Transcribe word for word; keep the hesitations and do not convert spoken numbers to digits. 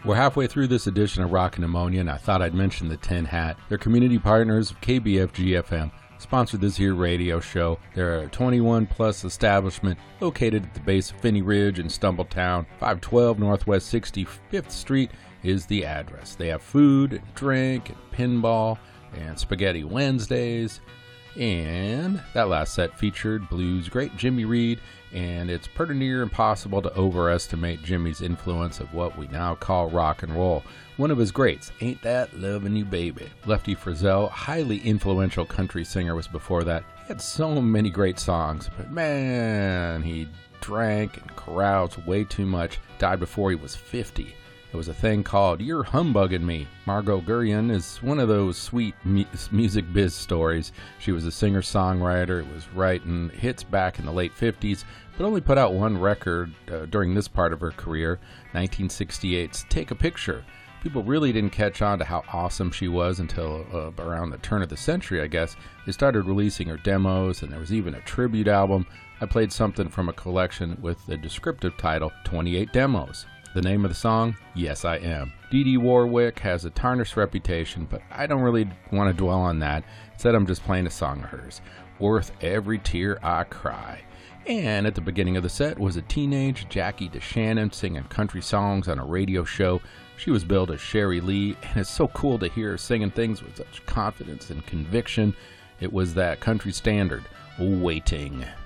We're halfway through this edition of Rockin' Ammonia, and I thought I'd mention the Tin Hat. They're community partners of K B F G F M. Sponsored this here radio show. They're a twenty-one plus establishment located at the base of Finney Ridge in Stumbletown. five twelve Northwest sixty-fifth Street is the address. They have food and drink and pinball and spaghetti Wednesdays. And that last set featured blues great Jimmy Reed, and it's pretty near impossible to overestimate Jimmy's influence of what we now call rock and roll. One of his greats, Ain't That Lovin' You Baby. Lefty Frizzell, highly influential country singer, was before that. He had so many great songs, but man, he drank and caroused way too much. Died before he was fifty. It was a thing called You're Humbugging Me. Margot Guryan is one of those sweet mu- music biz stories. She was a singer-songwriter, was writing hits back in the late fifties, but only put out one record uh, during this part of her career, nineteen sixty-eight's Take a Picture. People really didn't catch on to how awesome she was until uh, around the turn of the century, I guess. They started releasing her demos, and there was even a tribute album. I played something from a collection with the descriptive title, twenty-eight Demos. The name of the song? Yes, I Am. Dee Dee Warwick has a tarnished reputation, but I don't really want to dwell on that. Instead, I'm just playing a song of hers. Worth Every Tear I Cry. And at the beginning of the set was a teenage Jackie DeShannon singing country songs on a radio show. She was billed as Sherry Lee, and it's so cool to hear her singing things with such confidence and conviction. It was that country standard, Waiting.